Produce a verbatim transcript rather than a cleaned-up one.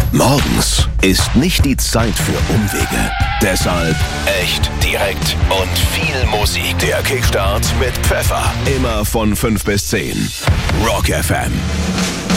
Morgens ist nicht die Zeit für Umwege. Deshalb echt direkt und viel Musik. Der Kickstart mit Pfeffer. Immer von fünf bis zehn. Rock F M.